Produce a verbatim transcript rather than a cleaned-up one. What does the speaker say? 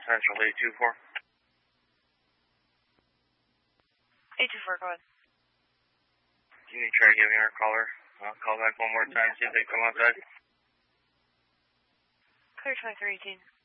Central eight two four. eight two four, go ahead. Can you try giving our caller a call back one more time, see if they come outside? Clear twenty-three eighteen.